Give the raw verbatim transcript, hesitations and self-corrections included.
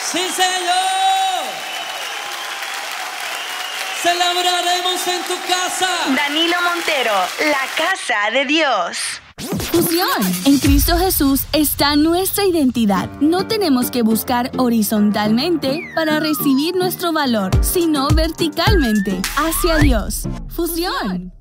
Sí, Señor. Celebraremos en tu casa. Danilo Montero, la casa de Dios. Fusión. En Cristo Jesús está nuestra identidad. No tenemos que buscar horizontalmente para recibir nuestro valor, sino verticalmente hacia Dios. Fusión.